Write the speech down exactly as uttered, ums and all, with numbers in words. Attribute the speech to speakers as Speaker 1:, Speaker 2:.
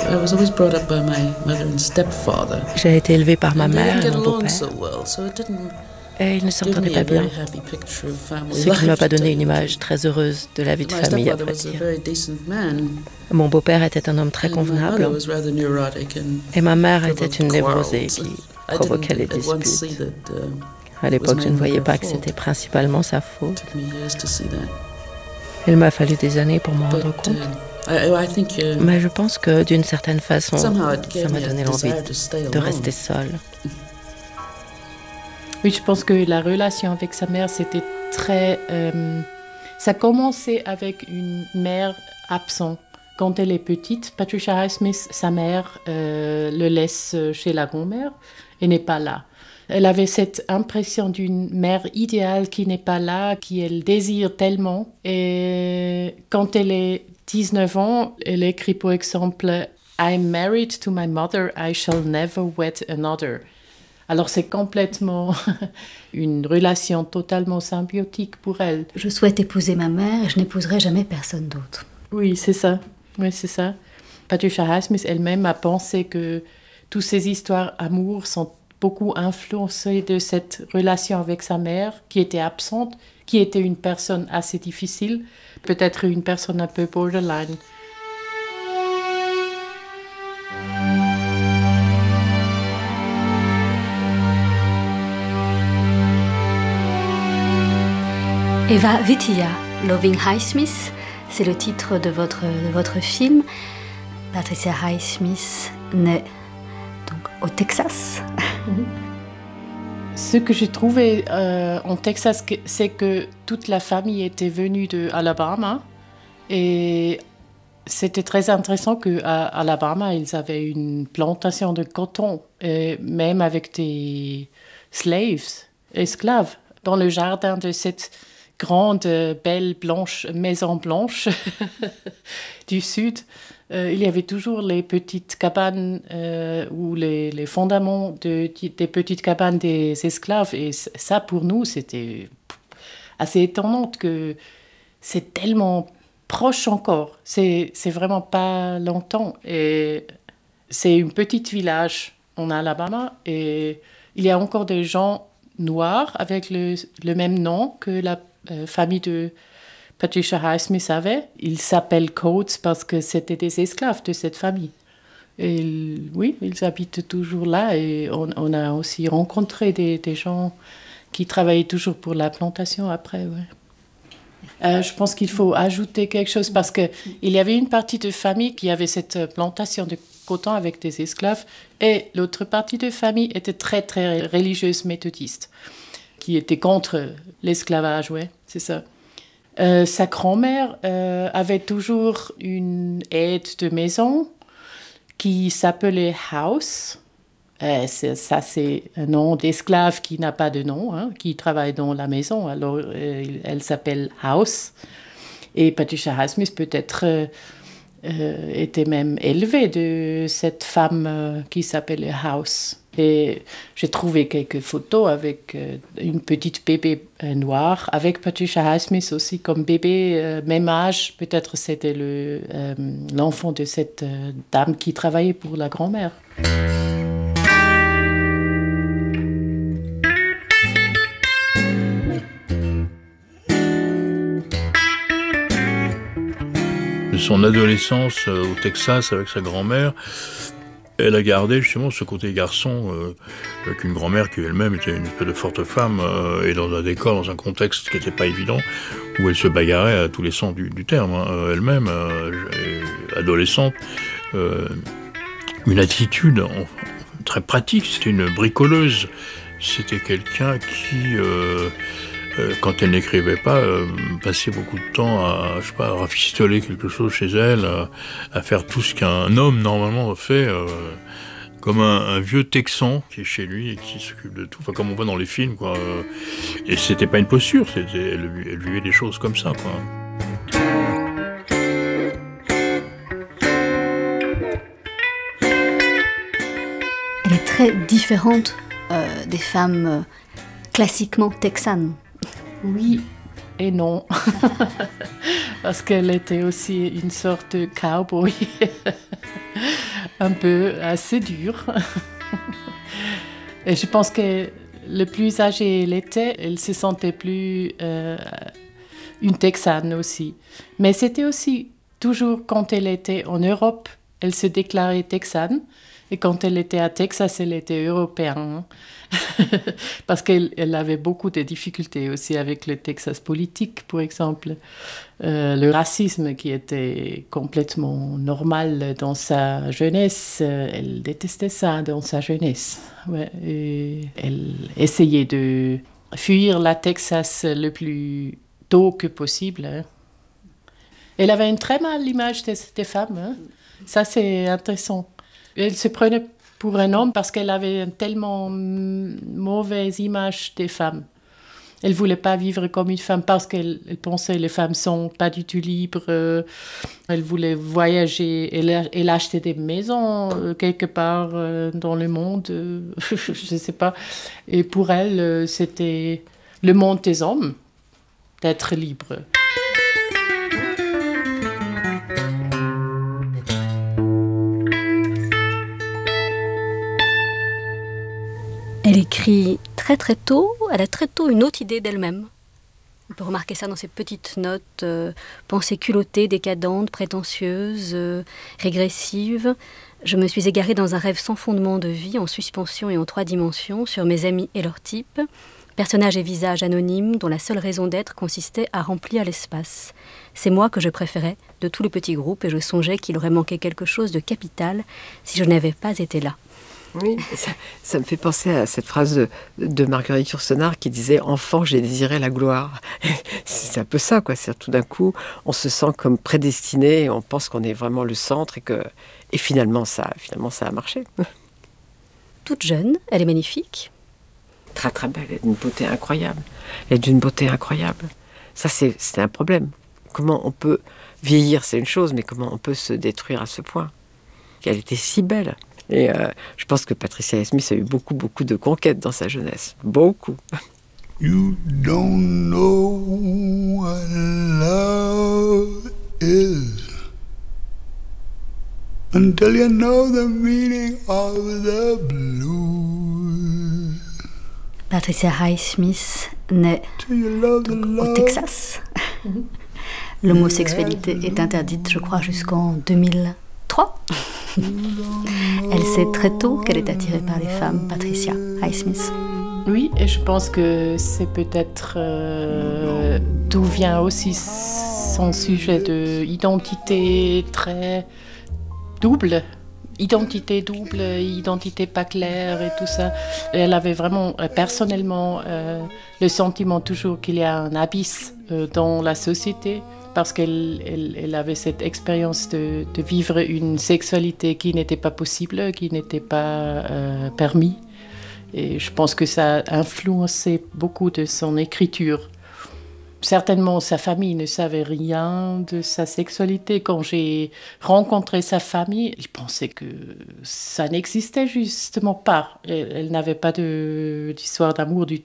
Speaker 1: I was always brought up by my mother and stepfather.
Speaker 2: J'ai été élevée par ma mère et mon beau-père.
Speaker 1: So well, so it didn't
Speaker 2: et ils ne s'entendaient pas bien, ce qui ne m'a pas donné une image très heureuse de la vie de famille, à vrai dire. Mon beau-père était un homme très convenable, et ma mère était une névrosée qui provoquait les disputes. À l'époque, je ne voyais pas que c'était principalement sa faute. Il m'a fallu des années pour m'en rendre compte. Mais je pense que, d'une certaine façon, ça m'a donné l'envie de rester seule.
Speaker 3: Oui, je pense que la relation avec sa mère, c'était très... Euh, ça commençait avec une mère absente. Quand elle est petite, Patricia Highsmith, sa mère, euh, le laisse chez la grand-mère et n'est pas là. Elle avait cette impression d'une mère idéale qui n'est pas là, qui elle désire tellement. Et quand elle est dix-neuf ans, elle écrit par exemple « I'm married to my mother, I shall never wed another ». Alors c'est complètement une relation totalement symbiotique pour elle.
Speaker 4: Je souhaite épouser ma mère et je n'épouserai jamais personne d'autre.
Speaker 3: Oui, c'est ça. Oui, c'est ça. Patricia Highsmith elle-même a pensé que toutes ces histoires d'amour sont beaucoup influencées de cette relation avec sa mère, qui était absente, qui était une personne assez difficile, peut-être une personne un peu borderline.
Speaker 4: Eva Vitija, Loving Highsmith, c'est le titre de votre, de votre film. Patricia Highsmith naît donc au Texas.
Speaker 3: Ce que j'ai trouvé euh, en Texas, c'est que toute la famille était venue de Alabama et c'était très intéressant qu'à Alabama, ils avaient une plantation de coton, et même avec des slaves, esclaves, dans le jardin de cette grande, belle, blanche, maison blanche du Sud. Euh, il y avait toujours les petites cabanes euh, ou les, les fondements de, des petites cabanes des esclaves. Et ça, pour nous, c'était assez étonnant que c'est tellement proche encore. C'est, c'est vraiment pas longtemps. Et c'est un petit village en Alabama et il y a encore des gens noirs avec le, le même nom que la Euh, famille de Patricia Highsmith avait. Ils s'appellent Coates parce que c'était des esclaves de cette famille. Et ils, oui, ils habitent toujours là et on, on a aussi rencontré des, des gens qui travaillaient toujours pour la plantation après. Ouais. Euh, je pense qu'il faut ajouter quelque chose parce qu'il y avait une partie de famille qui avait cette plantation de coton avec des esclaves et l'autre partie de famille était très, très religieuse méthodiste, qui était contre l'esclavage, ouais, c'est ça. Euh, sa grand-mère euh, avait toujours une aide de maison qui s'appelait House. Euh, c'est, ça, c'est un nom d'esclave qui n'a pas de nom, hein, qui travaille dans la maison. Alors, euh, elle s'appelle House. Et Patricia Highsmith peut-être euh, euh, était même élevée de cette femme euh, qui s'appelait House. Et j'ai trouvé quelques photos avec euh, une petite bébé euh, noire, avec Patricia Highsmith aussi comme bébé, euh, même âge. Peut-être c'était le, euh, l'enfant de cette euh, dame qui travaillait pour la grand-mère.
Speaker 5: De son adolescence euh, au Texas avec sa grand-mère, elle a gardé justement ce côté garçon euh, avec une grand-mère qui elle-même était une espèce de forte femme euh, et dans un décor, dans un contexte qui n'était pas évident, où elle se bagarrait à tous les sens du, du terme. Hein. Elle-même, euh, adolescente, euh, une attitude en, très pratique, c'était une bricoleuse. C'était quelqu'un qui, euh, euh, quand elle n'écrivait pas, euh, passait beaucoup de temps à, je sais pas, à rafistoler quelque chose chez elle, à, à faire tout ce qu'un homme normalement fait, euh, comme un, un vieux Texan qui est chez lui et qui s'occupe de tout, enfin comme on voit dans les films, quoi. Et c'était pas une posture, c'était, elle, elle vivait des choses comme ça, quoi.
Speaker 4: Elle est très différente euh, des femmes euh, classiquement texanes.
Speaker 3: Oui et non, parce qu'elle était aussi une sorte de cowboy. un peu assez dur. Et je pense que le plus âgée elle était, elle se sentait plus euh, une Texane aussi. Mais c'était aussi toujours quand elle était en Europe, elle se déclarait Texane. Et quand elle était à Texas, elle était européenne. Parce qu'elle elle avait beaucoup de difficultés aussi avec le Texas politique, par exemple. Euh, le racisme qui était complètement normal dans sa jeunesse, euh, elle détestait ça dans sa jeunesse. Ouais, et elle essayait de fuir la Texas le plus tôt que possible. Hein. Elle avait une très mauvaise image de cette femme. Hein. Ça, c'est intéressant. Elle se prenait pour un homme parce qu'elle avait une tellement mauvaise image des femmes. Elle ne voulait pas vivre comme une femme parce qu'elle elle pensait que les femmes ne sont pas du tout libres. Elle voulait voyager. Elle, elle achetait des maisons euh, quelque part euh, dans le monde. Euh, je ne sais pas. Et pour elle, euh, c'était le monde des hommes, d'être libre.
Speaker 4: Elle écrit très très tôt, elle a très tôt une autre idée d'elle-même. On peut remarquer ça dans ses petites notes, euh, pensées culottées, décadentes, prétentieuses, euh, régressives. Je me suis égarée dans un rêve sans fondement de vie, en suspension et en trois dimensions, sur mes amis et leurs types, personnages et visages anonymes dont la seule raison d'être consistait à remplir l'espace. C'est moi que je préférais de tout le petit groupe et je songeais qu'il aurait manqué quelque chose de capital si je n'avais pas été là.
Speaker 6: Oui, ça, ça me fait penser à cette phrase de, de Marguerite Yourcenar qui disait « Enfant, j'ai désiré la gloire ». C'est un peu ça, quoi. C'est tout d'un coup, on se sent comme prédestiné, on pense qu'on est vraiment le centre et que et finalement, ça, finalement, ça a marché.
Speaker 4: Toute jeune, elle est magnifique.
Speaker 6: Très très belle, elle est d'une beauté incroyable. Elle est d'une beauté incroyable. Ça, c'est, c'est un problème. Comment on peut vieillir, c'est une chose, mais comment on peut se détruire à ce point ? Elle était si belle. Et euh, je pense que Patricia Highsmith a eu beaucoup, beaucoup de conquêtes dans sa jeunesse. Beaucoup. You don't know what love is until you know the meaning of the blues.
Speaker 4: Patricia Highsmith naît donc, au Texas. L'homosexualité est interdite, je crois, jusqu'en deux mille trois. Elle sait très tôt qu'elle est attirée par les femmes, Patricia Highsmith.
Speaker 3: Oui, et je pense que c'est peut-être euh, d'où vient aussi son sujet d'identité très double. Identité double, identité pas claire et tout ça. Et elle avait vraiment, euh, personnellement, euh, le sentiment toujours qu'il y a un abysse euh, dans la société. Parce qu'elle elle, elle avait cette expérience de, de vivre une sexualité qui n'était pas possible, qui n'était pas euh, permis. Et je pense que ça a influencé beaucoup de son écriture. Certainement, sa famille ne savait rien de sa sexualité. Quand j'ai rencontré sa famille, ils pensaient que ça n'existait justement pas. Elle, elle n'avait pas de, d'histoire d'amour du